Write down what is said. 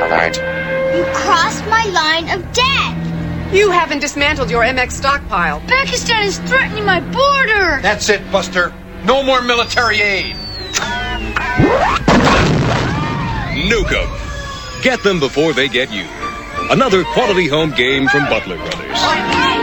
Alert. You crossed my line of death. You haven't dismantled your MX stockpile. Pakistan is threatening my border. That's it, Buster. No more military aid. Nuke 'em. Get them before they get you. Another quality home game from Butler Brothers.